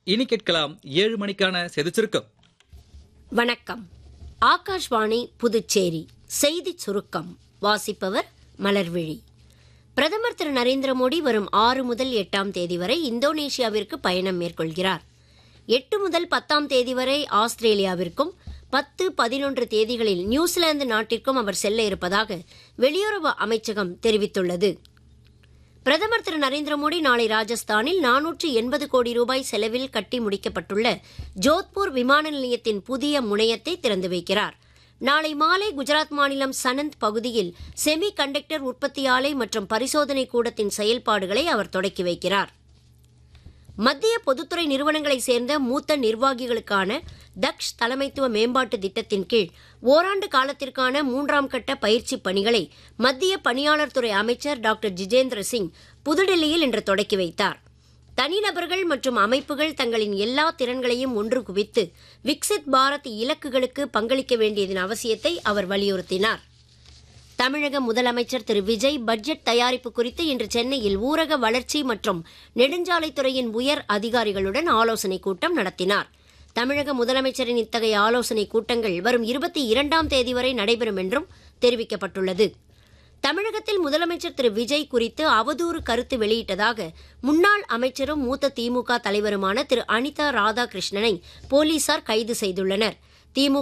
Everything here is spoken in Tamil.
இனி கேட்கலாம் 7 மணிக்கான செய்திச் சுருக்கம். வணக்கம். ஆகாஷ்வாணி புதுச்சேரி செய்திச் சுருக்கம் வாசிப்பவர் மலர்விழி. பிரதமர் திரு நரேந்திர மோடி வரும் 6 முதல் 8ஆம் தேதி வரை இந்தோனேஷியாவிற்கு பயணம் மேற்கொள்கிறார். 8 முதல் 10ஆம் தேதி வரை ஆஸ்திரேலியாவிற்கும் 10, 11 தேதிகளில் நியூசிலாந்து நாட்டிற்கும் அவர் செல்ல இருப்பதாக வெளியுறவு அமைச்சகம் தெரிவித்துள்ளது. பிரதமர் திரு நரேந்திர மோடி நாளை ராஜஸ்தானில் 480 கோடி ரூபாய் செலவில் கட்டி முடிக்கப்பட்டுள்ள ஜோத்பூர் விமான நிலையத்தின் புதிய முனையத்தை திறந்து வைக்கிறார். நாளை மாலை குஜராத் மாநிலம் சனந்த் பகுதியில் செமி கண்டக்டர் உற்பத்தி ஆலை மற்றும் பரிசோதனை கூடத்தின் செயல்பாடுகளை அவர் தொடக்கி வைக்கிறார். மத்திய பொதுத்துறை நிறுவனங்களைச் சேர்ந்த மூத்த நிர்வாகிகளுக்கான தக்ஷ் தலைமைத்துவ மேம்பாட்டு திட்டத்தின் கீழ் ஓராண்டு காலத்திற்கான 3ஆம் கட்ட பயிற்சி பணிகளை மத்திய பணியாளர் துறை அமைச்சர் டாக்டர் ஜிதேந்திர சிங் புதுடெல்லியில் இன்று தொடக்கி வைத்தார். தனிநபர்கள் மற்றும் அமைப்புகள் தங்களின் எல்லா திறன்களையும் ஒன்று குவித்து விக்சித் பாரத் இலக்குகளுக்கு பங்களிக்க வேண்டியதன் அவசியத்தை அவர் வலியுறுத்தினார். தமிழக முதலமைச்சர் திரு விஜய் பட்ஜெட் தயாரிப்பு குறித்து இன்று சென்னையில் ஊரக வளர்ச்சி மற்றும் நெடுஞ்சாலைத்துறையின் உயர் அதிகாரிகளுடன் ஆலோசனைக் கூட்டம் நடத்தினார். தமிழக முதலமைச்சரின் இத்தகைய ஆலோசனைக் கூட்டங்கள் வரும் 22ஆம் தேதி வரை நடைபெறும் என்றும் தெரிவிக்கப்பட்டுள்ளது. தமிழகத்தில் முதலமைச்சர் திரு விஜய் குறித்து அவதூறு கருத்து வெளியிட்டதாக முன்னாள் அமைச்சரும் மூத்த திமுக தலைவருமான திரு அனிதா ராதாகிருஷ்ணனை போலீசார் கைது செய்துள்ளனர். திமுக